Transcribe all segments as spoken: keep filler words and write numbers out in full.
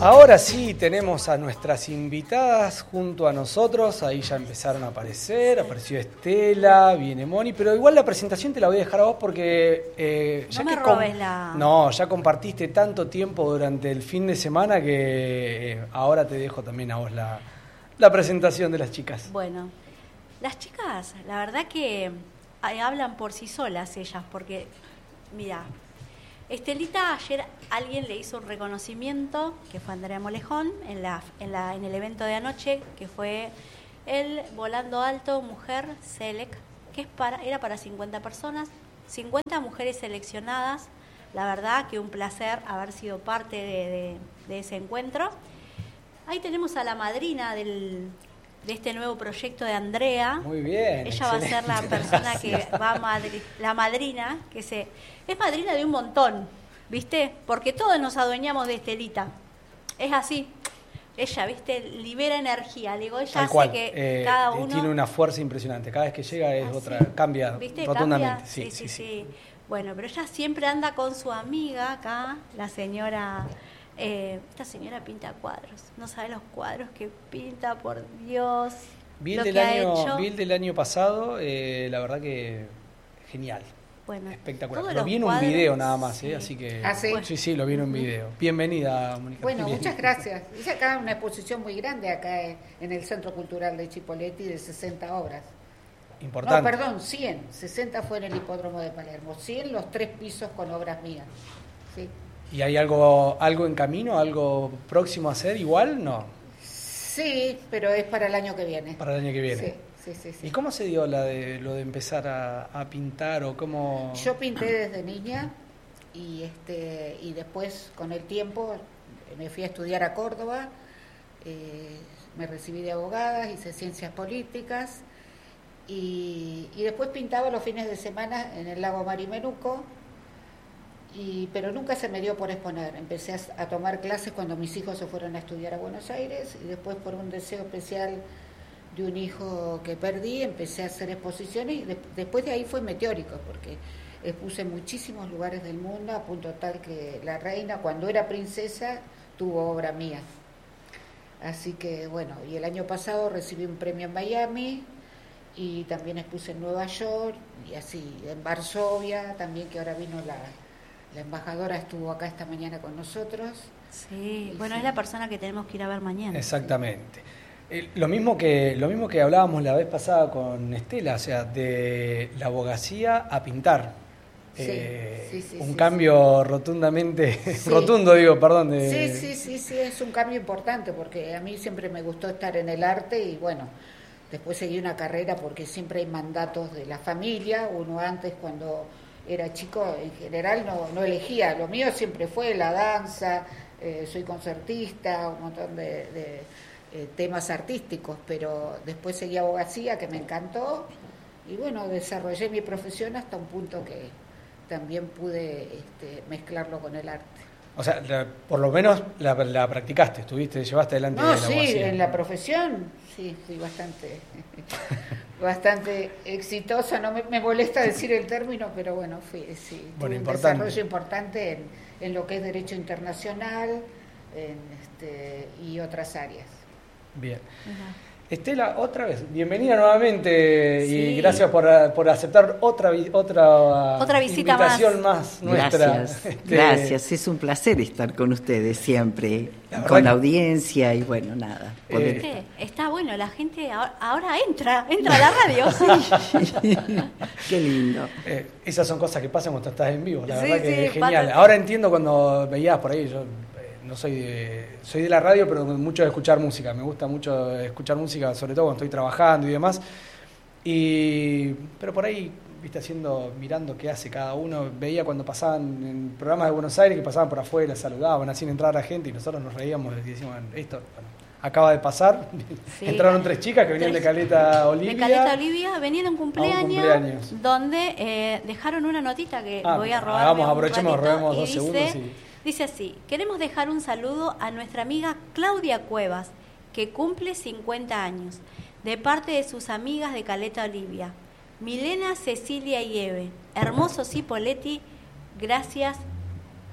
Ahora sí tenemos a nuestras invitadas junto a nosotros, ahí ya empezaron a aparecer, apareció Estela, viene Moni, pero igual la presentación te la voy a dejar a vos porque... Eh, ya no me que robes com- la... No, ya compartiste tanto tiempo durante el fin de semana que eh, ahora te dejo también a vos la, la presentación de las chicas. Bueno, las chicas, la verdad que eh, hablan por sí solas ellas, porque, mira... Estelita, ayer alguien le hizo un reconocimiento, que fue Andrea Molejón, en, la, en, la, en el evento de anoche, que fue el Volando Alto Mujer Select, que es para, era para cincuenta personas, cincuenta mujeres seleccionadas. La verdad que un placer haber sido parte de, de, de ese encuentro. Ahí tenemos a la madrina del... de este nuevo proyecto de Andrea. Muy bien. Ella excelente. va a ser la persona que va a madri- la madrina, que se es madrina de un montón, ¿viste? Porque todos nos adueñamos de Estelita. Es así. Ella, ¿viste? Libera energía. Le digo, ella Tal hace cual. que Eh, cada uno... Tiene una fuerza impresionante. Cada vez que llega es así, otra... Cambia ¿viste? rotundamente. Cambia. Sí, Sí, sí, sí, sí. sí. Bueno, pero ella siempre anda con su amiga acá, la señora... Eh, esta señora pinta cuadros. No sabe los cuadros que pinta, por Dios. Vi el, lo del que ha año, hecho. vi el del año pasado, eh, la verdad que genial, Bueno, espectacular. todos Lo los vi en un cuadros, video nada más, sí. eh, así que... ¿Ah, sí? Sí, sí, lo vi en un video. Bienvenida, Mónica. Bueno, Bien. muchas gracias. Hice acá una exposición muy grande acá en el Centro Cultural de Chipoleti de sesenta obras. Importante. No, perdón, cien. sesenta fue en el Hipódromo de Palermo. cien los tres pisos con obras mías. ¿Sí? ¿Y hay algo, algo en camino, algo próximo a hacer igual? No, Sí, pero es para el año que viene. para el año que viene. Sí, sí, sí. sí. ¿Y cómo se dio la de, lo de empezar a, a pintar o cómo...? Yo pinté desde niña y este y después con el tiempo me fui a estudiar a Córdoba, eh, me recibí de abogada, hice ciencias políticas y, y después pintaba los fines de semana en el lago Marimenuco, y, pero nunca se me dio por exponer. Empecé a, a tomar clases cuando mis hijos se fueron a estudiar a Buenos Aires y después por un deseo especial de un hijo que perdí, empecé a hacer exposiciones y de, después de ahí fue meteórico porque expuse en muchísimos lugares del mundo, a punto tal que la reina, cuando era princesa, tuvo obra mía. Así que bueno, y el año pasado recibí un premio en Miami y también expuse en Nueva York y así, en Varsovia también, que ahora vino la, la embajadora, estuvo acá esta mañana con nosotros. Sí, Y bueno, sí. es la persona que tenemos que ir a ver mañana. Exactamente. Eh, lo mismo que lo mismo que hablábamos la vez pasada con Estela, o sea, de la abogacía a pintar. Sí, Eh, sí, sí, un sí, cambio rotundamente, Sí. rotundo digo, perdón. De... Sí, sí, sí, sí, es un cambio importante porque a mí siempre me gustó estar en el arte y bueno, después seguí una carrera porque siempre hay mandatos de la familia. Uno antes, cuando era chico, en general no, no elegía. Lo mío siempre fue la danza, eh, soy concertista, un montón de, de eh, temas artísticos, pero después seguí abogacía, que me encantó, y bueno, desarrollé mi profesión hasta un punto que también pude este, mezclarlo con el arte. O sea, la- por lo menos la, la practicaste, estuviste, llevaste adelante No, la sí, abogacía. en la profesión, sí, fui bastante, bastante exitosa. No me, me molesta decir el término, pero bueno, fui, sí, Bueno, tuve un importante. desarrollo importante en, en lo que es derecho internacional en, este, y otras áreas. Bien. Ajá. Estela, otra vez, bienvenida nuevamente Sí. y gracias por, por aceptar otra vi- otra, Otra visita invitación más, nuestra. Gracias, Este, gracias. Es un placer estar con ustedes siempre, La verdad con que- la audiencia y bueno, nada. poder Eh, ¿Viste? Está bueno, la gente ahora, ahora entra, entra a la radio. estar. Qué lindo. eh, esas son cosas que pasan cuando estás en vivo, la Sí, verdad que sí, es genial. pasa. Ahora entiendo cuando veías por ahí, yo eh, no soy de, soy de la radio, pero mucho de escuchar música, me gusta mucho escuchar música, sobre todo cuando estoy trabajando y demás. Y, pero por ahí, viste, haciendo, mirando qué hace cada uno, veía cuando pasaban en programas de Buenos Aires que pasaban por afuera, saludaban, hacían entrar a la gente y nosotros nos reíamos y decíamos, bueno, esto bueno, acaba de pasar. Sí. Entraron tres chicas que venían Tres- de Caleta Olivia. De Caleta Olivia venían a un cumpleaños, cumpleaños. donde eh, dejaron una notita que Ah, voy a robar. hagamos, aprovechemos, robemos dos dice, segundos y- dice así: queremos dejar un saludo a nuestra amiga Claudia Cuevas, que cumple cincuenta años, de parte de sus amigas de Caleta Olivia, Milena, Cecilia y Eve. Hermoso Cipolletti, gracias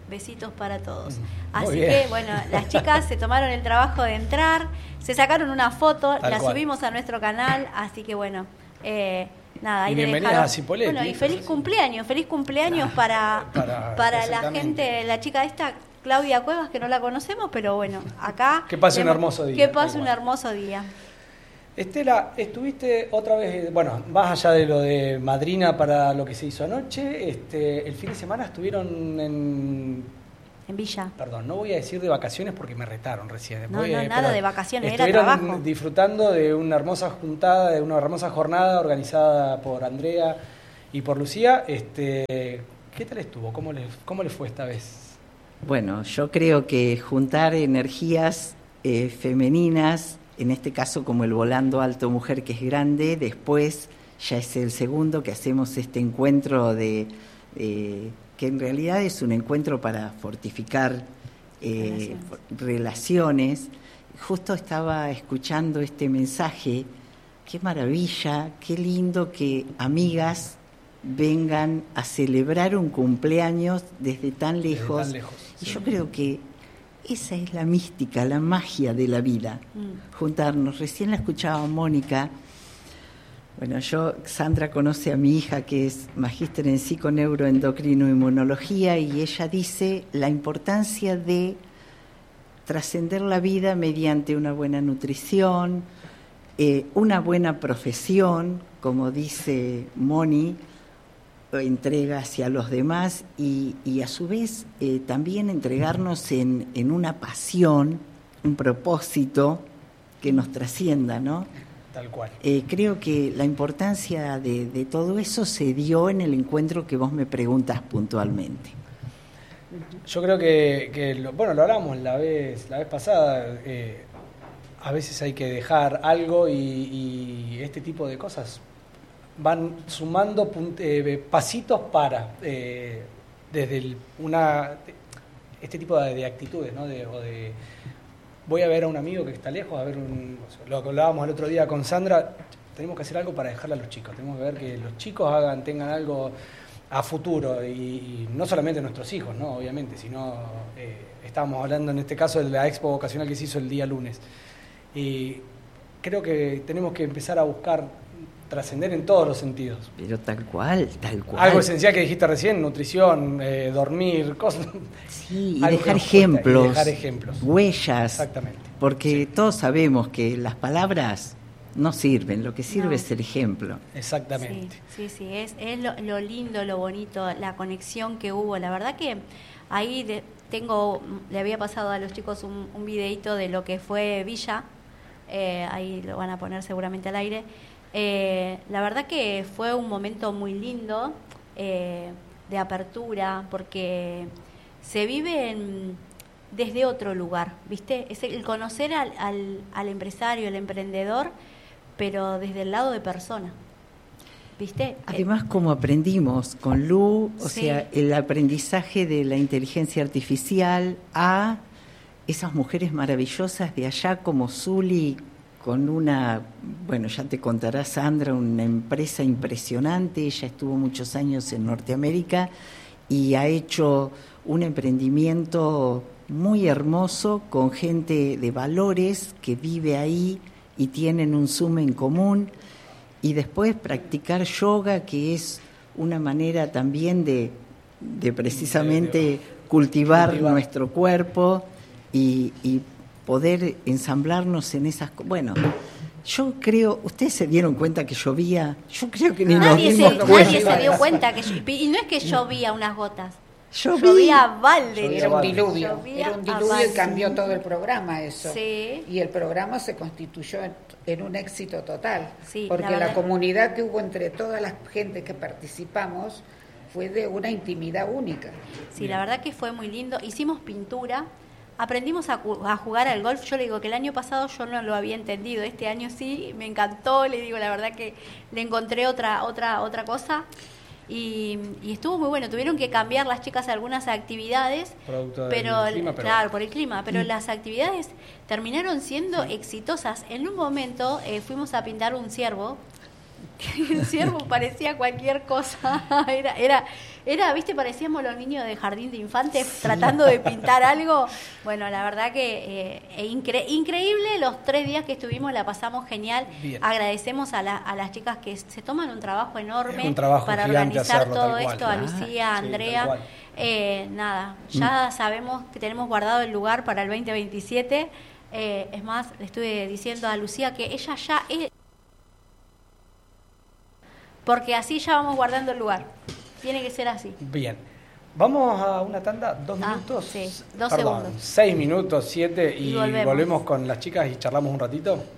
Besitos para todos. Muy Así bien. que, bueno, las chicas se tomaron el trabajo de entrar, se sacaron una foto, Tal la cual. subimos a nuestro canal, así que, bueno, eh, nada, ahí Y le bienvenidas dejaron- a Cipolletti, Bueno, y eso feliz sí. cumpleaños, feliz cumpleaños para, Para- para la exactamente. gente, la chica esta, Claudia Cuevas, que no la conocemos, pero bueno, acá... Que pase un le- hermoso día, Que tal pase un cual. hermoso día. Estela, estuviste otra vez, bueno, más allá de lo de madrina para lo que se hizo anoche, este, el fin de semana estuvieron en, En Villa. perdón, no voy a decir de vacaciones porque me retaron recién. No, Voy a- no, nada pero de vacaciones, era estuvieron trabajo. disfrutando de una hermosa juntada, de una hermosa jornada organizada por Andrea y por Lucía. Este, ¿qué tal estuvo? ¿Cómo les, cómo les fue esta vez? Bueno, yo creo que juntar energías eh, femeninas, en este caso como el Volando Alto Mujer, que es grande, después ya es el segundo que hacemos este encuentro de eh, que en realidad es un encuentro para fortificar eh, Relaciones. relaciones. Justo estaba escuchando este mensaje, qué maravilla, qué lindo que amigas vengan a celebrar un cumpleaños desde tan Desde lejos. tan lejos, Y sí. yo creo que esa es la mística, la magia de la vida, Mm. juntarnos. Recién la escuchaba Mónica. Bueno, yo, Sandra conoce a mi hija que es magíster en psiconeuroendocrinoinmunología y ella dice la importancia de trascender la vida mediante una buena nutrición, eh, una buena profesión, como dice Moni, entrega hacia los demás y, y a su vez eh, también entregarnos en, en una pasión, un propósito que nos trascienda, ¿no? Tal cual. Eh, creo que la importancia de, de todo eso se dio en el encuentro que vos me preguntas puntualmente. Yo creo que, que lo- bueno, lo hablamos la vez, la vez pasada, eh, a veces hay que dejar algo y, y este tipo de cosas van sumando punt- eh, pasitos para, eh, desde el- una, este tipo de, de actitudes, ¿no? De, o de, voy a ver a un amigo que está lejos, a ver un, o sea, lo que hablábamos el otro día con Sandra, tenemos que hacer algo para dejarle a los chicos, tenemos que ver que los chicos hagan, tengan algo a futuro y, y no solamente nuestros hijos, ¿no? Obviamente, sino eh, estábamos hablando en este caso de la expo vocacional que se hizo el día lunes. Y creo que tenemos que empezar a buscar trascender en todos los sentidos. Pero tal cual, tal cual. Algo esencial que dijiste recién, nutrición, eh, dormir, cosas. Sí, y algo que dejar nos cuesta, ejemplos, y dejar ejemplos. huellas, Exactamente. porque Sí. todos sabemos que las palabras no sirven, lo que sirve No. es el ejemplo. Exactamente. Sí, sí, sí, es, es lo, lo lindo, lo bonito, la conexión que hubo. La verdad que ahí de- tengo, le había pasado a los chicos un, un videito de lo que fue Villa, eh, ahí lo van a poner seguramente al aire. Eh, la verdad que fue un momento muy lindo eh, de apertura, porque se vive en- desde otro lugar, ¿viste? Es el conocer al, al, al empresario, al emprendedor, pero desde el lado de persona, ¿viste? Además, como aprendimos con Lu, o Sí. sea, el aprendizaje de la inteligencia artificial a esas mujeres maravillosas de allá como Zuli, con una, bueno, ya te contará Sandra, una empresa impresionante. Ella estuvo muchos años en Norteamérica y ha hecho un emprendimiento muy hermoso con gente de valores que vive ahí y tienen un Zoom en común. Y después practicar yoga, que es una manera también de, de precisamente cultivar, Cultivar. nuestro cuerpo y, y poder ensamblarnos en esas cosas. Bueno, yo creo, ustedes se dieron cuenta que llovía, yo creo que ni nos Nadie, dimos se, cuenta. nadie se dio cuenta que llo- y no es que llovía unas gotas, Yo vi- llovía a balde. Llovía Era un balde. diluvio, Llovía era un a diluvio balde. y cambió todo el programa eso. Sí. Y el programa se constituyó en, en un éxito total, Sí, porque la la, verdad. comunidad que hubo entre todas las gente que participamos fue de una intimidad única. Sí, la verdad que fue muy lindo. Hicimos pintura, aprendimos a, cu- a jugar al golf. Yo le digo que el año pasado yo no lo había entendido, este año sí, me encantó. Le digo, la verdad que le encontré otra otra otra cosa y, y estuvo muy bueno. Tuvieron que cambiar las chicas algunas actividades, Producto del pero clima, pero claro, bueno. por el clima, pero las actividades terminaron siendo exitosas. En un momento eh, fuimos a pintar un ciervo El ciervo parecía cualquier cosa. Era, era, era, viste, parecíamos los niños de jardín de infantes sí. tratando de pintar algo. Bueno, la verdad que eh, incre- increíble los tres días que estuvimos, la pasamos genial. Bien. Agradecemos a, la, a las chicas que se toman un trabajo enorme un trabajo para organizar hacerlo, todo esto, cual, a Lucía, a Andrea. Sí, eh, nada, ya mm. sabemos que tenemos guardado el lugar para el veinte veintisiete. Eh, es más, le estuve diciendo a Lucía que ella ya es... Porque así ya vamos guardando el lugar. Tiene que ser así. Bien. Vamos a una tanda, dos ah, minutos. Sí, dos Perdón, segundos. Seis minutos, siete, y, y volvemos. volvemos con las chicas y charlamos un ratito.